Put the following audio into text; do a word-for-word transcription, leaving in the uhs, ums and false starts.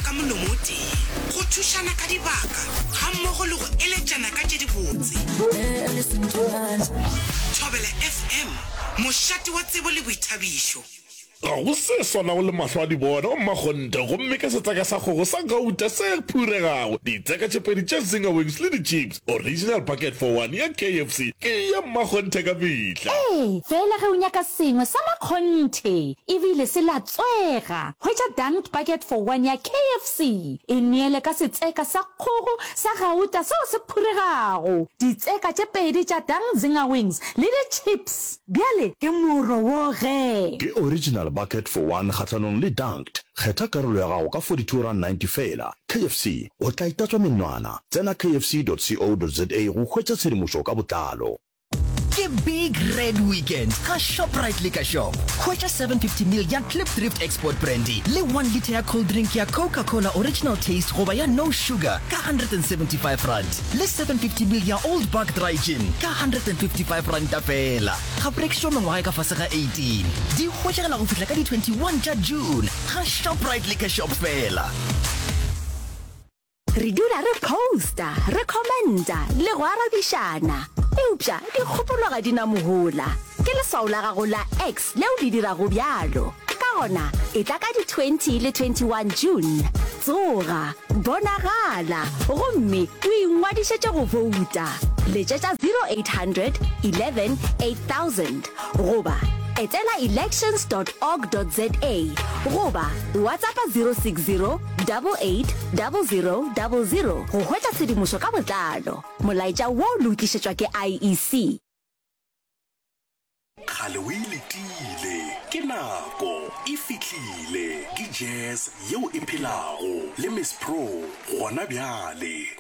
ka molomoti go thušana ka dibaka ga mmogo le go eletšana ka tše dibotse. Thobela F M, mošate wa tsebo le boithabišo. Ga go se sona go le mahlo a di bona o mmakgonte gomme ke setseka sa kgogo sa gauta se phuregago ditseka tše pedi tša Zinger Wings le di-chips original packet for one ya K F C ke ya mmakgonte ka mehla. Ee, fela ge o nyaka sengwe sa makgonte ebile se latswega hwetša dunked packet for one ya K F C e neele ka setseka sa kgogo sa gauta seo se phuregago ditseka tše pedi tša dunk Zinger Wings le di-chips bjale ke moro wo ge ke original bucket for one kgatlanong le dunked kgetha karolo ya gago ka forty-two rand ninety fela. K F C o tla itatswa menwana tsena k f c dot co dot za go hwetša tshedimošo ka botlalo. Ke big red weekend ka Shoprite Liquor Shop. Hwetša seven fifty milliliters ya Clip Drift Export Brandy le one liter ya cold drink ya Coca-Cola Original Taste goba ya No Sugar ka one hundred seventy-five rand le seven fifty milliliters ya Old Buck Dry Gin ka one hundred fifty-five rand fela. Ga breakshop mengwaga ka fase ga eighteen. Di hwetšagela go fihla ka di twenty-one tša June ga Shoprite Liquor Shop fela. re dula re posta re commenta le go arabišana eupša di kgopolo ga dina mogola ke leswao la gago la X leo le dirago bjalo ka gona e tla ka di twenty le twenty-one June tsoga bonagala gomme o ingwadišetše go vouta letšetša zero eight hundred eleven eight thousand goba etela elections dot org dot za goba WhatsApp zero six zero eight eight zero zero zero zero go hwetša tshedimošo ka botlalo molaetša wo lokišetšwa ke I E C. Kgale o iletile ke nako e fihlile ke jazz yeo e phelago le Miss Pro gona bjale.